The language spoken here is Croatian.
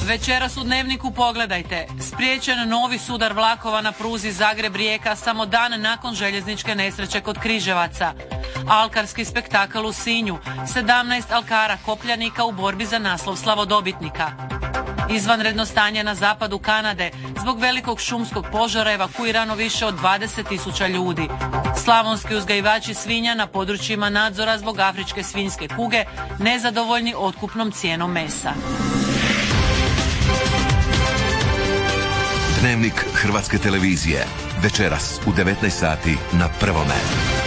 Večeras u Dnevniku pogledajte. Spriječen novi sudar vlakova na pruzi Zagreb-Rijeka samo dan nakon željezničke nesreće kod Križevaca. Alkarski spektakl u Sinju. 17 alkara kopljanika u borbi za naslov slavodobitnika. Izvanredno stanje na zapadu Kanade. Zbog velikog šumskog požara evakuirano više od 20.000 ljudi. Slavonski uzgajivači svinja na područjima nadzora zbog afričke svinjske kuge nezadovoljni otkupnom cijenom mesa. Dnevnik Hrvatske televizije. Večeras u 19 sati na Prvome.